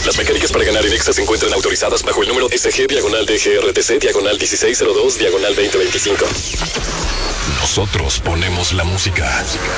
Las mecánicas para ganar en Exa se encuentran autorizadas bajo el número SG/DGRTC/1602/2025. Nosotros ponemos la música.